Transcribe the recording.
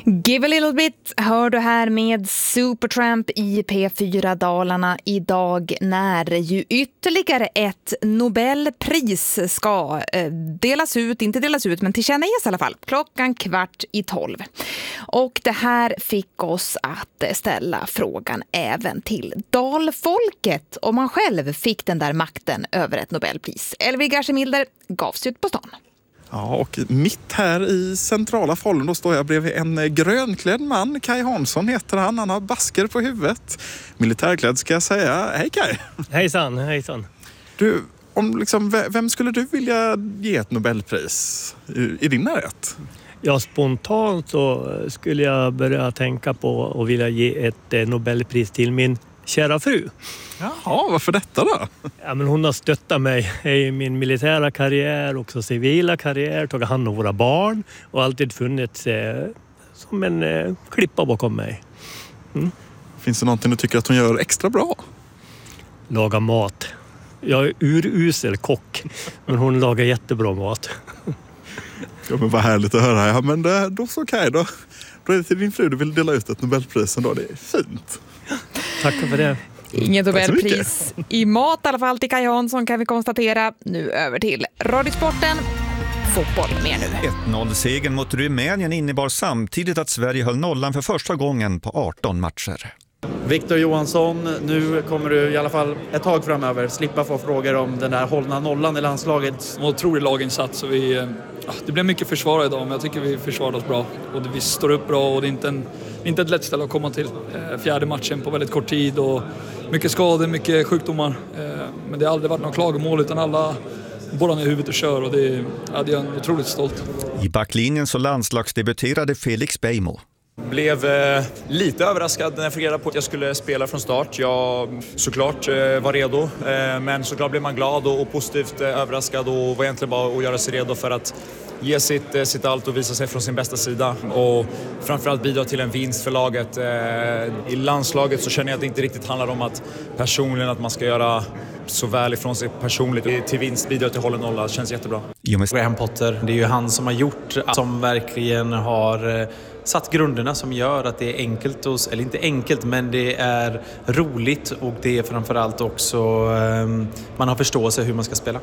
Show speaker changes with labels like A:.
A: Give a little bit hör du här med Supertramp i P4 Dalarna idag när ju ytterligare ett Nobelpris ska inte delas ut men tillkännages i alla fall 11:15. Och det här fick oss att ställa frågan även till dalfolket om man själv fick den där makten över ett Nobelpris. Elvir Gersemilder gavs ut på stan.
B: Ja, och mitt här i centrala Falun då står jag bredvid en grönklädd man. Kai Hansson heter han. Han har basker på huvudet. Militärklädd ska jag säga. Hej Kai!
C: Hejsan.
B: Du, vem skulle du vilja ge ett Nobelpris i din närhet?
C: Ja, spontant så skulle jag börja tänka på och vilja ge ett Nobelpris till min kära fru.
B: Jaha, varför detta då?
C: Ja, men hon har stöttat mig i min militära karriär, också civila karriär, tagit hand om våra barn och alltid funnits som en klippa bakom mig. Mm.
B: Finns det någonting du tycker att hon gör extra bra?
C: Laga mat. Jag är urusel kock, men hon lagar jättebra mat.
B: Ja, men vad härligt att höra. Ja, men då så okej då. Då är det till din fru du vill dela ut ett Nobelpris ändå. Det är fint.
C: Tack för det.
A: Inget Nobelpris i mat i alla fall till Kai Hansson kan vi konstatera. Nu över till Radiosporten. Fotboll mer nu.
D: 1-0-segern mot Rumänien innebar samtidigt att Sverige höll nollan för första gången på 18 matcher.
E: Victor Johansson, nu kommer du i alla fall ett tag framöver slippa få frågor om den där hållna nollan i landslaget.
F: En otrolig laginsats och det blev mycket försvar idag, men jag tycker vi försvarade oss bra. Och vi står upp bra och det är inte ett lätt ställe att komma till. Fjärde matchen på väldigt kort tid och mycket skador, mycket sjukdomar. Men det har aldrig varit någon klagomål utan alla borrar ner huvudet och kör och det är jag otroligt stolt.
D: I backlinjen så landslagsdebuterade Felix Beijmo.
G: Blev lite överraskad när jag fick reda på att jag skulle spela från start. Jag såklart var redo, men såklart blev man glad och positivt överraskad och var egentligen bara att göra sig redo för att ge sitt allt och visa sig från sin bästa sida. Och framförallt bidra till en vinst för laget. I landslaget så känner jag att det inte riktigt handlar om att personligen att man ska göra så väl ifrån sig personligt. Till vinst bidra till hållen nolla, det känns jättebra.
E: Graham Potter, det är ju han som har gjort, som verkligen har satt grunderna som gör att det är enkelt, eller inte enkelt, men det är roligt och det är framförallt också man har förståelse hur man ska spela.